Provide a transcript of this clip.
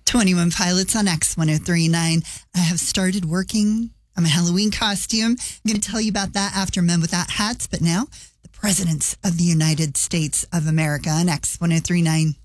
21 Pilots on X1039. I have started working on my Halloween costume. I'm going to tell you about that after Men Without Hats. But now, the presidents of the United States of America on X1039.